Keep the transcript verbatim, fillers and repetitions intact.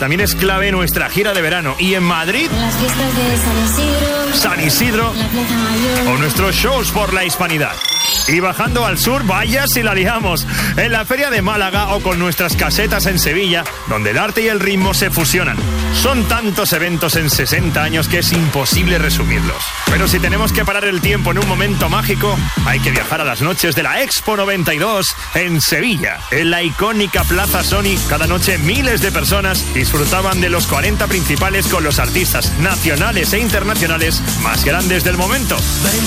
también es clave nuestra gira de verano. Y en Madrid, En las fiestas de San Isidro, San Isidro en la Plaza Mayor. o nuestros shows por la Hispanidad. Y bajando al sur, vaya si la liamos. En la Feria de Málaga o con nuestras casetas en Sevilla, donde el arte y el ritmo se fusionan. Son tantos eventos en sesenta años que es imposible resumirlos. Pero si tenemos que parar el tiempo en un momento mágico, hay que viajar a las noches de la Expo noventa y dos en Sevilla. En la icónica Plaza Sony, cada noche miles de personas disfrutaban de los cuarenta principales con los artistas nacionales e internacionales más grandes del momento.